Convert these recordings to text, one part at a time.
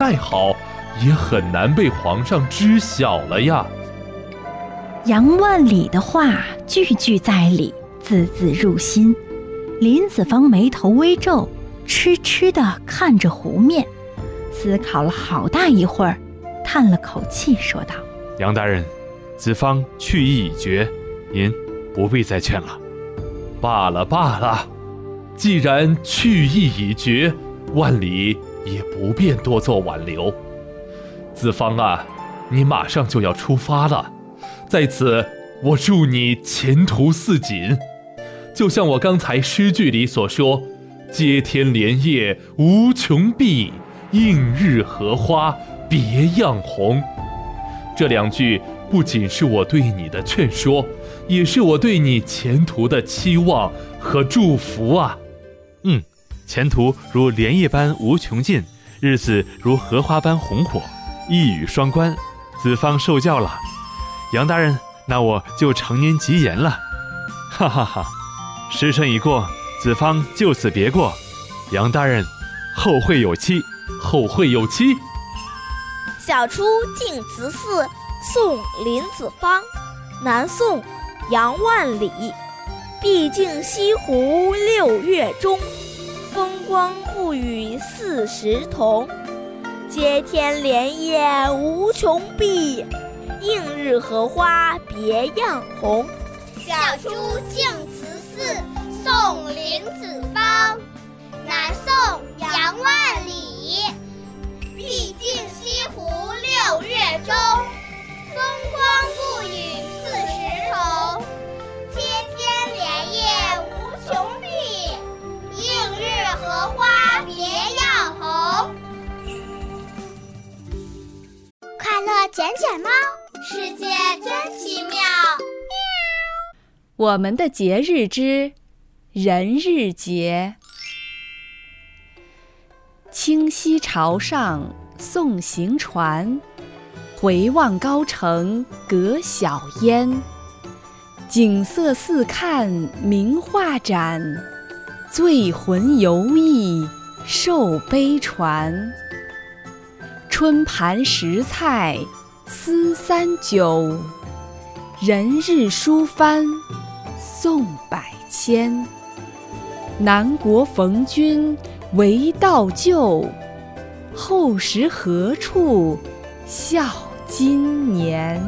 再好，也很难被皇上知晓了呀。 杨万里的话句句在理，字字入心。林子方眉头微皱，痴痴地看着湖面，思考了好大一会儿，叹了口气说道： 杨大人，子方去意已决，您不必再劝了。 罢了罢了，既然去意已决，万里也不便多做挽留。子方啊，你马上就要出发了，在此我祝你前途似锦。就像我刚才诗句里所说，接天莲叶无穷碧，映日荷花别样红。这两句不仅是我对你的劝说，也是我对你前途的期望和祝福啊。 前途如莲叶般无穷尽，日子如荷花般红火，一语双关，子方受教了。杨大人，那我就承您吉言了。哈哈哈，时辰已过，子方就此别过。杨大人，后会有期。 后会有期。 晓出净慈寺，送林子方。南宋杨万里。毕竟西湖6月中，风光不与40同。接天莲叶无穷碧，映日荷花别样红。 晓出净慈寺，送林子方。南宋杨万里。毕竟西湖6月中，风光不与40同。接天莲叶无穷碧，映日荷花别样红。快乐捡捡猫，世界真奇妙。 我们的节日之人日节。清溪潮上送行船，回望高城隔晓烟。景色似看名画展，醉魂游忆受悲传。春盘食菜思3九，人日书帆送百千。南国逢君为道旧，后时何处笑今年。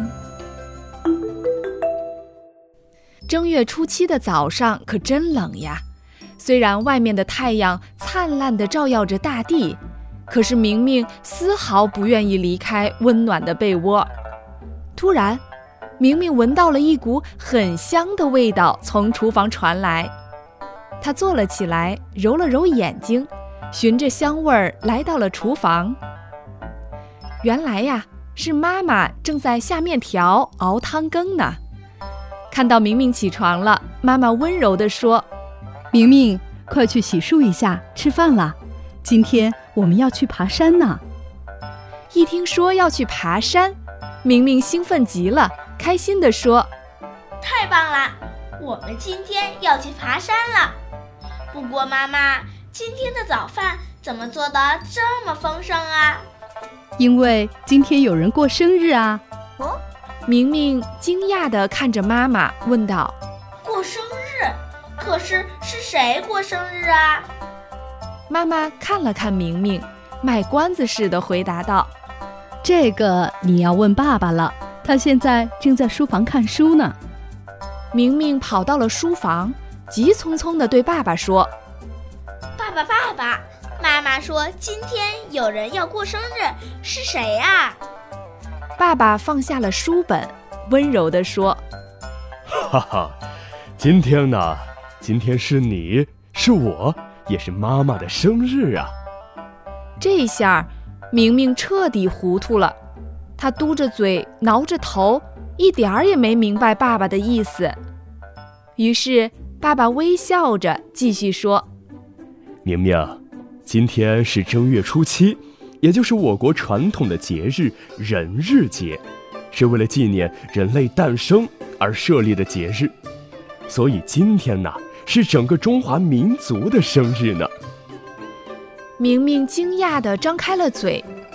正月初7的早上可真冷呀，虽然外面的太阳灿烂地照耀着大地，可是明明丝毫不愿意离开温暖的被窝。突然，明明闻到了一股很香的味道从厨房传来，她坐了起来，揉了揉眼睛，循着香味儿来到了厨房。原来呀，是妈妈正在下面条熬汤羹呢。看到明明起床了，妈妈温柔地说： 明明，快去洗漱一下，吃饭了。今天我们要去爬山呢。 一听说要去爬山，明明兴奋极了，开心地说： 太棒了，我们今天要去爬山了。不过妈妈，今天的早饭怎么做得这么丰盛啊？ 因为今天有人过生日啊。 哦， 明明惊讶地看着妈妈，问道： 过生日？可是谁过生日啊？ 妈妈看了看明明，卖关子似的回答道： 这个你要问爸爸了，他现在正在书房看书呢。 明明跑到了书房，急匆匆地对爸爸说： 爸爸，妈妈说今天有人要过生日，是谁啊？ 爸爸放下了书本，温柔地说： 哈哈，今天是你，是我，也是妈妈的生日啊。 这下明明彻底糊涂了，他嘟着嘴，挠着头，一点儿也没明白爸爸的意思。于是爸爸微笑着继续说： 明明，今天是正月初7，也就是我国传统的节日人日节，是为了纪念人类诞生而设立的节日，所以今天呢，是整个中华民族的生日呢。 明明惊讶地张开了嘴，